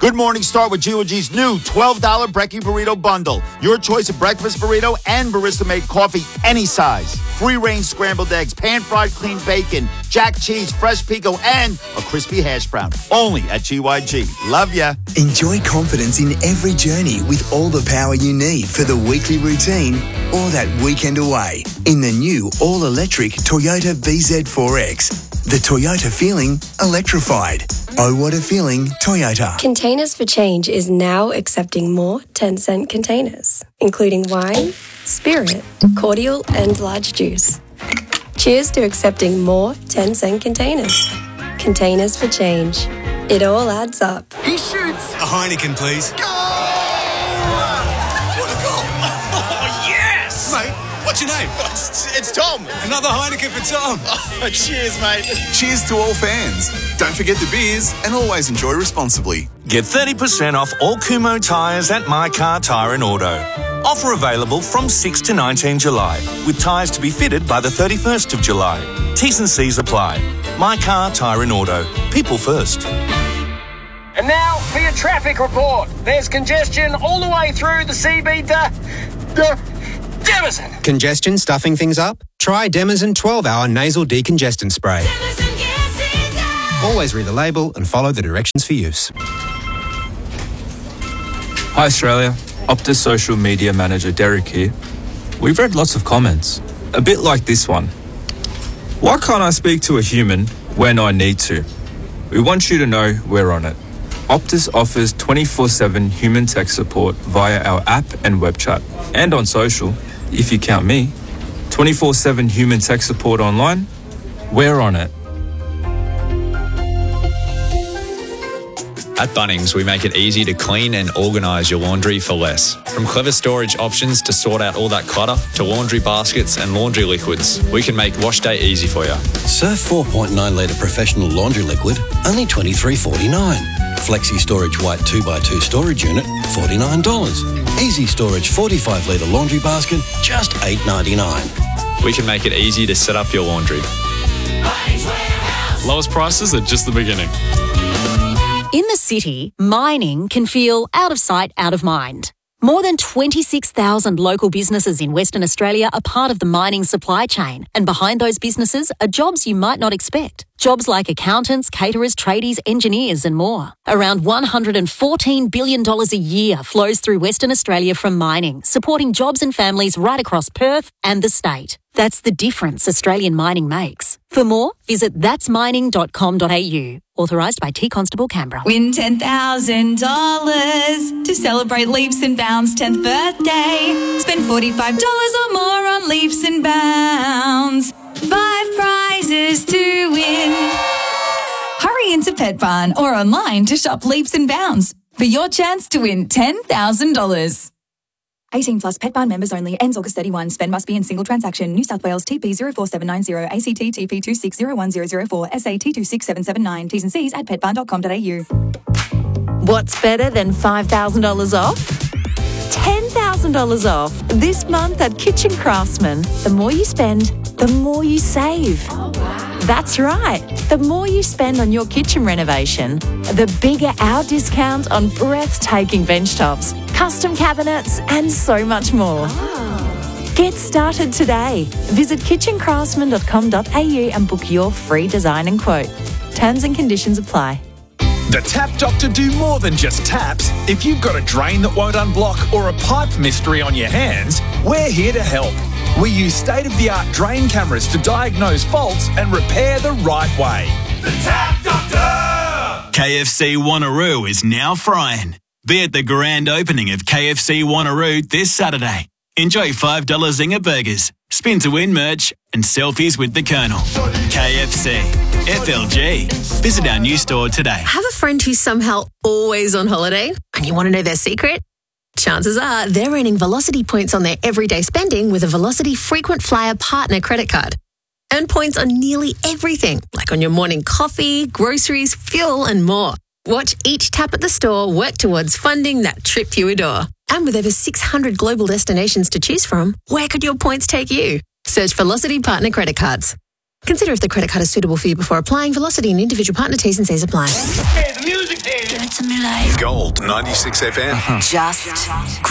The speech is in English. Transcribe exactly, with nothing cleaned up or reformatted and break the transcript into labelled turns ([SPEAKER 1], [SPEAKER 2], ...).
[SPEAKER 1] Good morning, start with G O G's new twelve dollars Brekkie Burrito Bundle. Your choice of breakfast burrito and barista-made coffee any size. Free-range scrambled eggs, pan-fried clean bacon, jack cheese, fresh pico, and a crispy hash brown. Only at G Y G. Love ya.
[SPEAKER 2] Enjoy confidence in every journey with all the power you need for the weekly routine or that weekend away in the new all-electric Toyota B Z four X. The Toyota feeling electrified. Oh, what a feeling, Toyota.
[SPEAKER 3] Containers for Change is now accepting more ten cent containers, including wine, spirit, cordial, and large juice. Cheers to accepting more ten cent containers. Containers for Change. It all adds up.
[SPEAKER 4] He shoots.
[SPEAKER 5] A Heineken, please.
[SPEAKER 4] Goal! What a goal!
[SPEAKER 5] Oh, yes! Mate, what's your name?
[SPEAKER 4] It's, it's Tom.
[SPEAKER 5] Another Heineken for Tom.
[SPEAKER 4] Oh, cheers, mate.
[SPEAKER 6] Cheers to all fans. Don't forget the beers and always enjoy responsibly.
[SPEAKER 7] Get thirty percent off all Kumho tyres at My Car Tyre and Auto. Offer available from six to nineteen July, with tyres to be fitted by the thirty-first of July. T's and C's apply. My Car Tyre and Auto. People first.
[SPEAKER 8] And now for your traffic report. There's congestion all the way through the C B to... to Demison.
[SPEAKER 9] Congestion stuffing things up? Try Demison twelve hour nasal decongestant spray.
[SPEAKER 10] Demison gets it done.
[SPEAKER 9] Always read the label and follow the directions for use.
[SPEAKER 11] Hi Australia, Optus social media manager Derek here. We've read lots of comments, a bit like this one. Why can't I speak to a human when I need to? We want you to know we're on it. Optus offers twenty-four seven human tech support via our app and web chat, and on social, if you count me. twenty-four seven human tech support online, we're on it.
[SPEAKER 12] At Bunnings, we make it easy to clean and organise your laundry for less. From clever storage options to sort out all that clutter, to laundry baskets and laundry liquids, we can make wash day easy for you.
[SPEAKER 13] Surf four point nine litre professional laundry liquid, only twenty-three forty-nine. Flexi Storage White two by two storage unit, forty-nine dollars. Easy Storage forty-five litre laundry basket, just eight ninety-nine.
[SPEAKER 12] We can make it easy to set up your laundry.
[SPEAKER 14] Lowest prices are just the beginning.
[SPEAKER 15] In the city, mining can feel out of sight, out of mind. More than twenty-six thousand local businesses in Western Australia are part of the mining supply chain, and behind those businesses are jobs you might not expect. Jobs like accountants, caterers, tradies, engineers and more. Around one hundred fourteen billion dollars a year flows through Western Australia from mining, supporting jobs and families right across Perth and the state. That's the difference Australian mining makes. For more, visit that's mining dot com dot a u. Authorised by T Constable Canberra.
[SPEAKER 16] Win ten thousand dollars to celebrate Leaps and Bounds' tenth birthday. Spend forty-five dollars or more on Leaps and Bounds. Five prizes to win. Hurry into Pet Barn or online to shop Leaps and Bounds for your chance to win ten thousand dollars.
[SPEAKER 17] eighteen plus Pet Barn members only. Ends August thirty-first. Spend must be in single transaction. New South Wales T P zero four seven nine zero, A C T T P two six zero one zero zero four, S A T two six seven seven nine. T's and C's at pet barn dot com dot a u.
[SPEAKER 18] What's better than five thousand dollars off? ten thousand dollars off this month at Kitchen Craftsman. The more you spend, the more you save. Oh, wow. That's right. The more you spend on your kitchen renovation, the bigger our discount on breathtaking bench tops, custom cabinets, and so much more. Oh. Get started today. Visit kitchen craftsman dot com dot a u and book your free design and quote. Terms and conditions apply.
[SPEAKER 19] The Tap Doctor do more than just taps. If you've got a drain that won't unblock or a pipe mystery on your hands, we're here to help. We use state-of-the-art drain cameras to diagnose faults and repair the right way.
[SPEAKER 20] The Tap Doctor!
[SPEAKER 21] K F C Wanneroo is now frying. Be at the grand opening of K F C Wanneroo this Saturday. Enjoy five dollar Zinger burgers, spin to win merch, and selfies with the Colonel. K F C. F L G. Visit our new store today.
[SPEAKER 22] Have a friend who's somehow always on holiday and you want to know their secret? Chances are they're earning Velocity points on their everyday spending with a Velocity Frequent Flyer Partner credit card. Earn points on nearly everything, like on your morning coffee, groceries, fuel and more. Watch each tap at the store work towards funding that trip you adore. And with over six hundred global destinations to choose from, where could your points take you? Search Velocity Partner credit cards. Consider if the credit card is suitable for you before applying. Velocity and individual partner T's and C's apply.
[SPEAKER 20] Hey, the music there.
[SPEAKER 10] Give it to me like
[SPEAKER 6] Gold ninety-six F M.
[SPEAKER 10] just